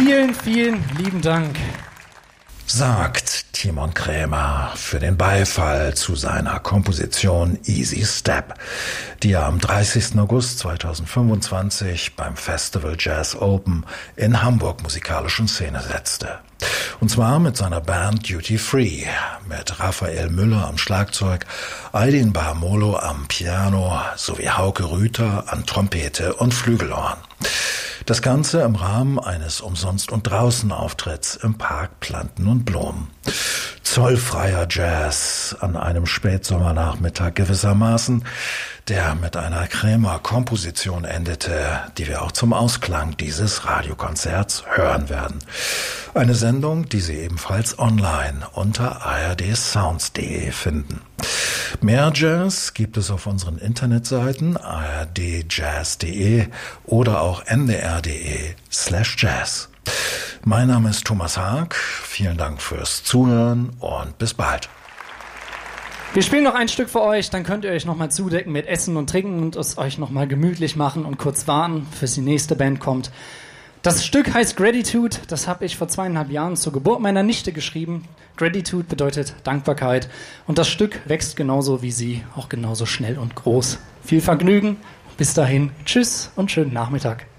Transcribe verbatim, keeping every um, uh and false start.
Vielen, vielen lieben Dank. Sagt Timon Krämer für den Beifall zu seiner Komposition Easy Step, die er am dreißigsten August zweitausendfünfundzwanzig beim Festival Jazz Open in Hamburg musikalischen Szene setzte. Und zwar mit seiner Band Duty Free, mit Raphael Müller am Schlagzeug, Aydin Barmolo am Piano sowie Hauke Rüther an Trompete und Flügelhorn. Das Ganze im Rahmen eines Umsonst- und Draußen-Auftritts im Park Planten und Blumen. Zollfreier Jazz an einem Spätsommernachmittag gewissermaßen, der mit einer Krämer-Komposition endete, die wir auch zum Ausklang dieses Radiokonzerts hören werden. Eine Sendung, die Sie ebenfalls online unter a r d sounds punkt d e finden. Mehr Jazz gibt es auf unseren Internetseiten a r d jazz punkt d e oder auch n d r punkt d e slash jazz. Mein Name ist Thomas Haag. Vielen Dank fürs Zuhören und bis bald. Wir spielen noch ein Stück für euch, dann könnt ihr euch nochmal zudecken mit Essen und Trinken und es euch nochmal gemütlich machen und kurz warten, bis die nächste Band kommt. Das Stück heißt Gratitude, das habe ich vor zweieinhalb Jahren zur Geburt meiner Nichte geschrieben. Gratitude bedeutet Dankbarkeit und das Stück wächst genauso wie sie, auch genauso schnell und groß. Viel Vergnügen, bis dahin, tschüss und schönen Nachmittag.